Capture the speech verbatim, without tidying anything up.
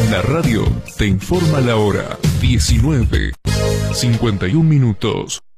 La radio te informa la hora diecinueve, cincuenta y un minutos.